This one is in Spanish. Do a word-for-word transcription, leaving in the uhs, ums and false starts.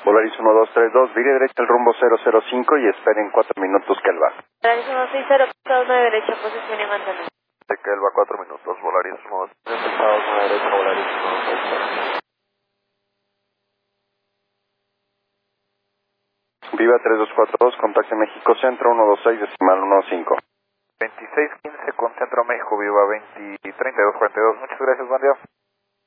Volaris uno dos tres dos, vire derecha el rumbo cero cero cinco y esperen cuatro minutos que él va. Volaris uno seis cero, Estados nueve derecha, posición y mantener. Que él va cuatro minutos, Volaris uno dos tres, Estados nueve derecha, Volaris uno dos seis cero. Viva tres dos cuatro dos, contacte México Centro, uno dos seis, decimal uno cinco. veintiséis quince con Centro México, Viva veinte treinta y dos cuarenta y dos. Muchas gracias, buen día.